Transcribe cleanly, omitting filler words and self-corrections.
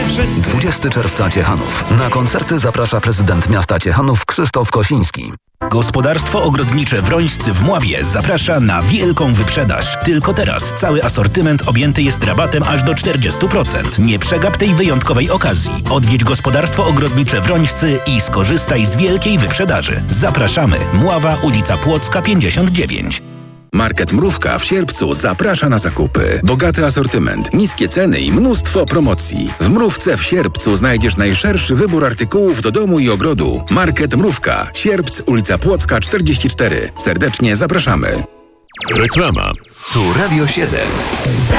wszyscy. 20 czerwca Ciechanów. Na koncerty zaprasza prezydent miasta Ciechanów Krzysztof Kosiński. Gospodarstwo Ogrodnicze Wrońscy w Mławie zaprasza na wielką wyprzedaż. Tylko teraz cały asortyment objęty jest rabatem aż do 40%. Nie przegap tej wyjątkowej okazji. Odwiedź Gospodarstwo Ogrodnicze Wrońscy i skorzystaj z wielkiej wyprzedaży. Zapraszamy. Mława, ulica Płocka 59. Market Mrówka w sierpcu zaprasza na zakupy. Bogaty asortyment, niskie ceny i mnóstwo promocji. W Mrówce w sierpcu znajdziesz najszerszy wybór artykułów do domu i ogrodu. Market Mrówka. Sierpc, ulica Płocka 44. Serdecznie zapraszamy. Reklama. Tu Radio 7.